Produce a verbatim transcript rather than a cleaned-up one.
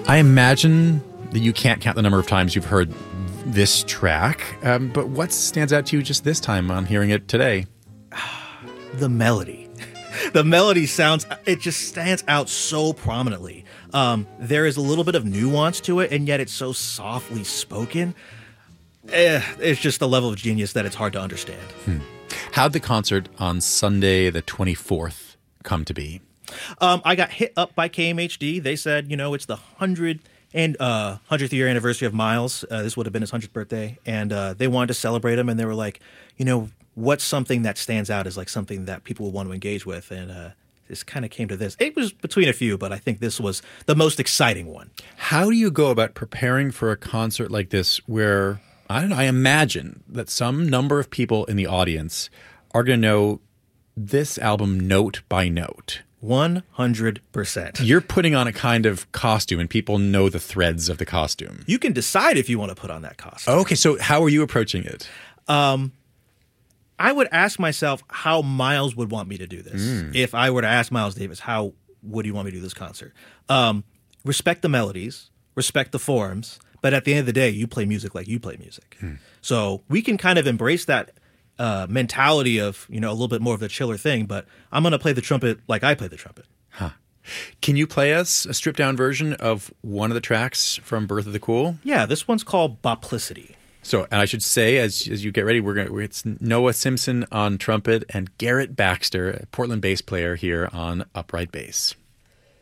I imagine that you can't count the number of times you've heard this track, um, but what stands out to you just this time on hearing it today? The melody. The melody sounds, it just stands out so prominently. Um, there is a little bit of nuance to it, and yet it's so softly spoken. Eh, it's just a level of genius that it's hard to understand. Hmm. How'd the concert on Sunday the twenty-fourth come to be? Um, I got hit up by K M H D. They said, you know, it's the hundred and uh, hundredth year anniversary of Miles. Uh, this would have been his hundredth birthday, and uh, they wanted to celebrate him. And they were like, you know, what's something that stands out as like something that people would want to engage with? And uh, this kind of came to this. It was between a few, but I think this was the most exciting one. How do you go about preparing for a concert like this where, I don't know, I imagine that some number of people in the audience are going to know this album note by note? one hundred percent. You're putting on a kind of costume and people know the threads of the costume. You can decide if you want to put on that costume. Okay, so how are you approaching it? Um, I would ask myself how Miles would want me to do this. Mm. If I were to ask Miles Davis, how would you want me to do this concert? Um, respect the melodies, respect the forms, but at the end of the day, you play music like you play music. Mm. So we can kind of embrace that Uh, mentality of, you know, a little bit more of the chiller thing, but I'm going to play the trumpet like I play the trumpet. Huh. Can you play us a stripped down version of one of the tracks from Birth of the Cool? Yeah, this one's called Boplicity. So, and I should say, as as you get ready, we're going it's Noah Simpson on trumpet and Garrett Baxter, a Portland bass player here on upright bass.